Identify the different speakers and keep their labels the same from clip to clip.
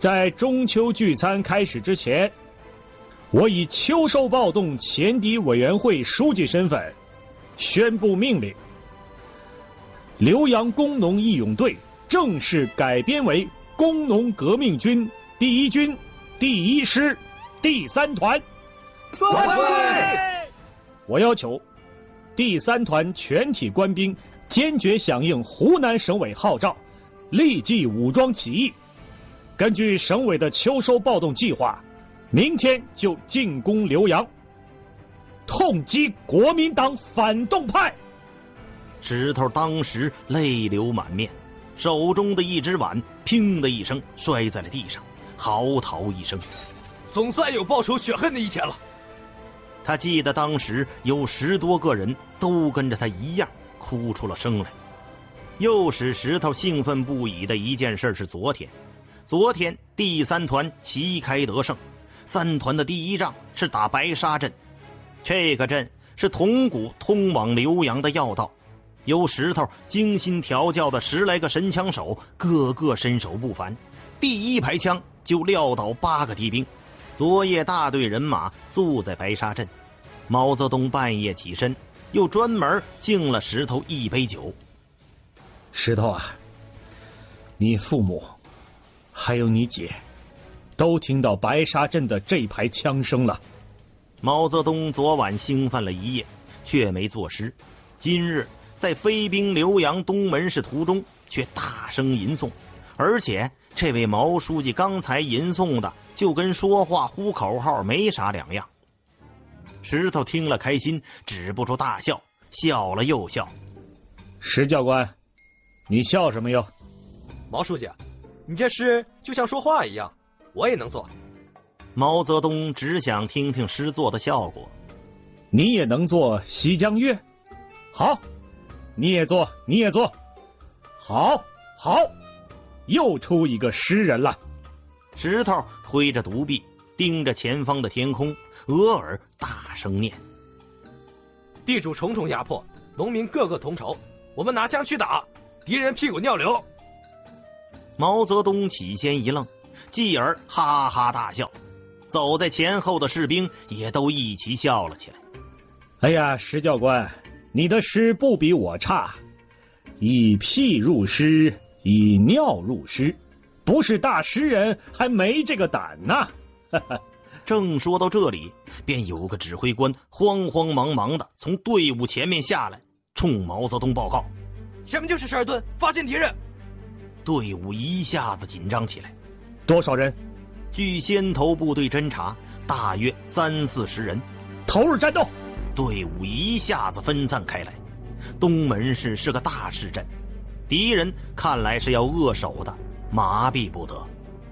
Speaker 1: 在中秋聚餐开始之前，我以秋收暴动前敌委员会书记身份，宣布命令：浏阳工农义勇队正式改编为工农革命军第1军第1师第3团。
Speaker 2: 万岁！
Speaker 1: 我要求第3团全体官兵坚决响应湖南省委号召，立即武装起义。根据省委的秋收暴动计划，明天就进攻浏阳，痛击国民党反动派。
Speaker 3: 石头当时泪流满面，手中的一只碗砰的一声摔在了地上，嚎啕一声。
Speaker 2: 总算有报仇雪恨的一天了。
Speaker 3: 他记得当时有10多个人都跟着他一样哭出了声来。又使石头兴奋不已的一件事是昨天第3团旗开得胜，3团的第1仗是打白沙镇。这个镇是铜鼓通往浏阳的要道，由石头精心调教的10来个神枪手，个个身手不凡，第1排枪就撂倒8个敌兵。昨夜大队人马宿在白沙镇，毛泽东半夜起身，又专门敬了石头1杯酒。
Speaker 1: 石头啊，你父母还有你姐都听到白沙镇的这排枪声了。
Speaker 3: 毛泽东昨晚兴奋了一夜，却没作诗，今日在飞兵浏阳东门市途中却大声吟诵，而且这位毛书记刚才吟诵的就跟说话呼口号没啥两样。石头听了开心，止不住大笑，笑了又笑。
Speaker 1: 石教官，你笑什么哟？
Speaker 2: 毛书记，你这诗就像说话一样，我也能做。
Speaker 3: 毛泽东只想听听诗作的效果。
Speaker 1: 你也能做西江月？好，你也做。好，又出一个诗人了。
Speaker 3: 石头挥着独臂，盯着前方的天空，额尔大声念：
Speaker 2: 地主重重压迫，农民个个同仇，我们拿枪去打，敌人屁股尿流。
Speaker 3: 毛泽东起先一愣，继而哈哈大笑，走在前后的士兵也都一起笑了起来。
Speaker 1: 哎呀，石教官，你的诗不比我差，以屁入诗，以尿入诗，不是大诗人还没这个胆呢。
Speaker 3: 正说到这里，便有个指挥官慌慌忙忙的从队伍前面下来，冲毛泽东报告：
Speaker 2: 前面就是12吨，发现敌人。
Speaker 3: 队伍一下子紧张起来。
Speaker 1: 多少人？
Speaker 3: 据先头部队侦查，大约30-40人。
Speaker 1: 投入战斗。
Speaker 3: 队伍一下子分散开来。东门市是个大市镇，敌人看来是要扼守的，麻痹不得。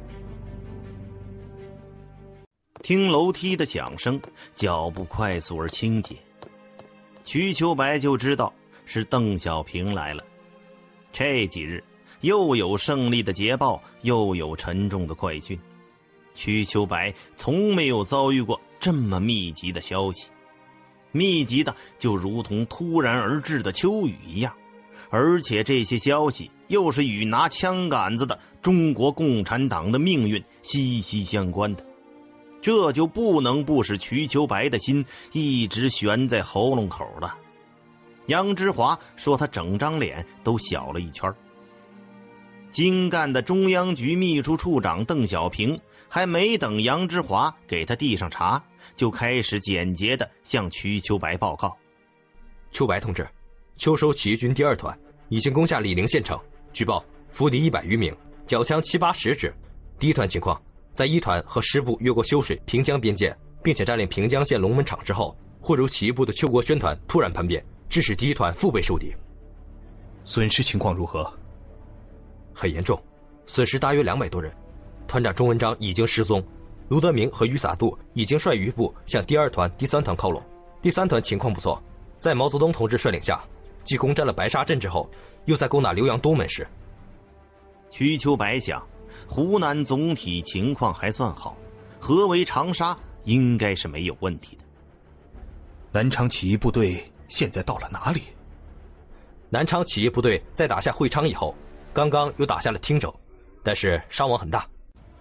Speaker 3: 听楼梯的响声，脚步快速而清洁。瞿秋白就知道是邓小平来了。这几日又有胜利的捷报，又有沉重的快讯。瞿秋白从没有遭遇过这么密集的消息，密集的就如同突然而至的秋雨一样，而且这些消息又是与拿枪杆子的中国共产党的命运息息相关的，这就不能不使瞿秋白的心一直悬在喉咙口了。杨之华说他整张脸都小了一圈。精干的中央局秘书处长邓小平还没等杨之华给他递上茶，就开始简洁地向瞿秋白报告：
Speaker 2: 秋白同志，秋收起义军第2团已经攻下醴陵县城，据报俘敌100余名，缴枪70-80支。第1团情况，在1团和师部越过修水平江边界，并且占领平江县龙门场之后，汇入起义部的邱国轩团突然叛变，致使第1团腹背受敌。
Speaker 4: 损失情况如何？
Speaker 2: 很严重，损失大约200多人。团长钟文章已经失踪，卢德明和于洒度已经率余部向第2团、第3团靠拢。第3团情况不错，在毛泽东同志率领下，继攻占了白沙镇之后，又在攻打浏阳东门市。
Speaker 3: 瞿秋白想，湖南总体情况还算好，合围长沙应该是没有问题的。
Speaker 4: 南昌起义部队现在到了哪里？
Speaker 2: 南昌起义部队在打下会昌以后，刚刚又打下了汀州，但是伤亡很大。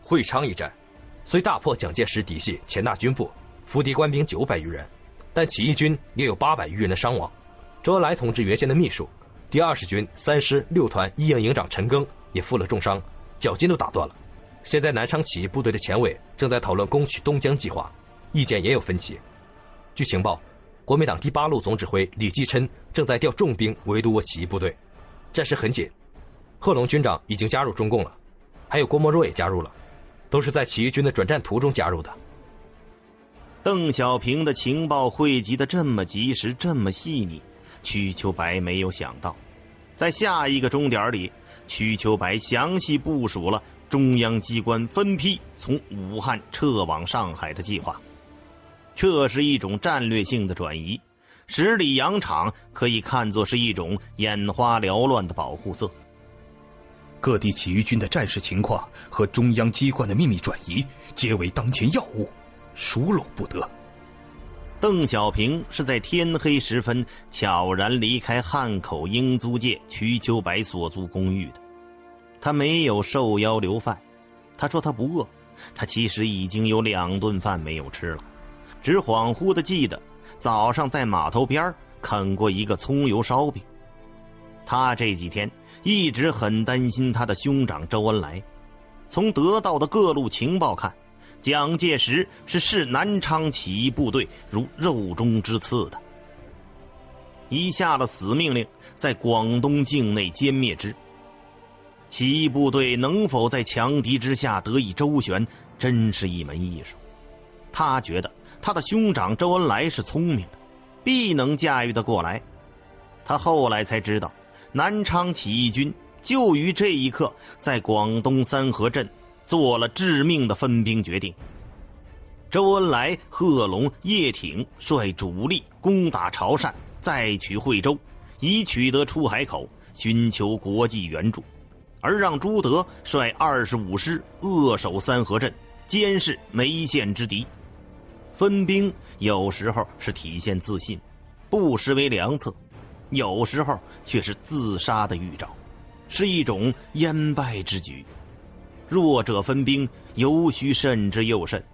Speaker 2: 会昌一战，虽大破蒋介石嫡系钱大军部，俘敌官兵900余人，但起义军也有800余人的伤亡。周恩来同志原先的秘书，第20军3师6团一营营长陈赓也负了重伤，脚筋都打断了。现在南昌起义部队的前委正在讨论攻取东江计划，意见也有分歧。据情报，国民党第8路总指挥李继琛正在调重兵围堵我起义部队，战事很紧。贺龙军长已经加入中共了，还有郭沫若也加入了，都是在起义军的转战途中加入的。
Speaker 3: 邓小平的情报汇集的这么及时，这么细腻，瞿秋白没有想到，在下一个钟点里，瞿秋白详细部署了中央机关分批从武汉撤往上海的计划。这是一种战略性的转移，十里洋场可以看作是一种眼花缭乱的保护色。
Speaker 4: 各地起义军的战事情况和中央机关的秘密转移，皆为当前要务，疏漏不得。
Speaker 3: 邓小平是在天黑时分悄然离开汉口英租界瞿秋白所租公寓的。他没有受邀留饭，他说他不饿，他其实已经有2顿饭没有吃了，只恍惚地记得早上在码头边啃过一个葱油烧饼。他这几天一直很担心他的兄长周恩来。从得到的各路情报看，蒋介石是视南昌起义部队如肉中之刺的，已下了死命令，在广东境内歼灭之。起义部队能否在强敌之下得以周旋，真是一门艺术。他觉得他的兄长周恩来是聪明的，必能驾驭得过来。他后来才知道，南昌起义军就于这一刻在广东三河镇做了致命的分兵决定。周恩来、贺龙、叶挺率主力攻打潮汕，再取惠州，以取得出海口，寻求国际援助，而让朱德率25师扼守三河镇，监视梅县之敌。分兵有时候是体现自信，不失为良策，有时候却是自杀的预兆，是一种淹败之举。弱者分兵，尤须慎之又慎。